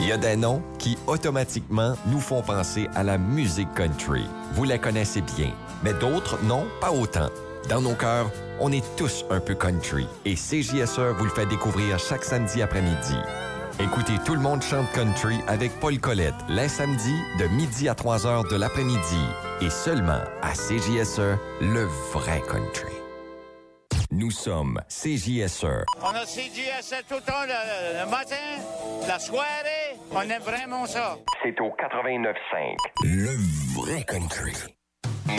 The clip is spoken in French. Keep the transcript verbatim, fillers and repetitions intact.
y a des noms qui, automatiquement, nous font penser à la musique country. Vous la connaissez bien, mais d'autres, non, pas autant. Dans nos cœurs, on est tous un peu country et C J S E vous le fait découvrir chaque samedi après-midi. Écoutez Tout le monde chante country avec Paul Collette, les samedis de midi à trois heures de l'après-midi. Et seulement à C J S E, le vrai country. Nous sommes C J S E. On a C J S E tout le temps, le, le matin, la soirée. On aime vraiment ça. C'est au quatre-vingt-neuf cinq. Le vrai country.